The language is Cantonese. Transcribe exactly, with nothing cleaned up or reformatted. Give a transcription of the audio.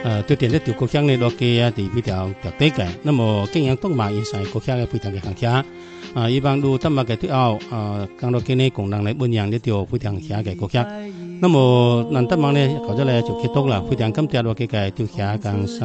呃，对电的条国乡呢，落嘅啊，地比較特別嘅。那麼經營東馬以上國鄉嘅非常嘅行車，啊，一般路東馬嘅啲後，啊，講到嘅呢功能嚟運營呢條非常行嘅國鄉。那麼南東馬呢，或者咧就結束啦，非常感謝落嘅嘅條下更。